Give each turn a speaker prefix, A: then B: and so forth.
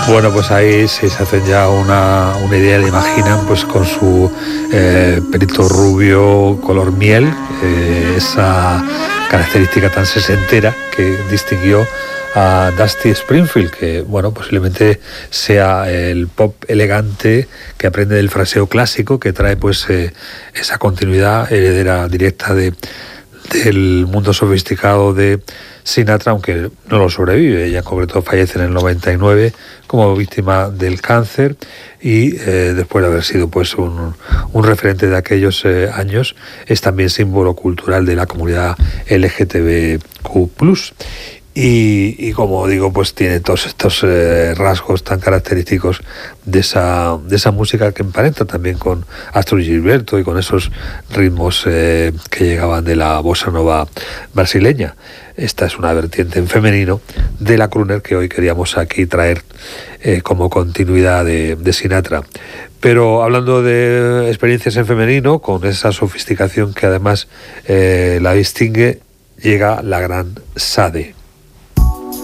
A: Bueno, pues ahí se hacen ya una idea, le imaginan, pues con su pelito rubio, color miel, esa característica tan sesentera que distinguió a Dusty Springfield, que, bueno, posiblemente sea el pop elegante que aprende del fraseo clásico, que trae pues esa continuidad heredera directa del mundo sofisticado de Sinatra, aunque no lo sobrevive. Ella en concreto fallece en el 99 como víctima del cáncer y después de haber sido pues un referente de aquellos años, es también símbolo cultural de la comunidad LGTBQ+. Y como digo, pues tiene todos estos rasgos tan característicos de esa música que emparenta también con Astor Gilberto y con esos ritmos que llegaban de la bossa nova brasileña. Esta es una vertiente en femenino de la crooner que hoy queríamos aquí traer como continuidad de Sinatra. Pero hablando de experiencias en femenino, con esa sofisticación que además la distingue, llega la gran Sade.